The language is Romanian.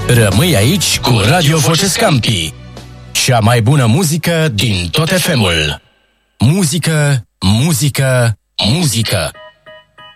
Rămâi aici cu Radio Voce Scampi. Cea mai bună muzică din tot FM-ul. Muzică, muzică, muzică.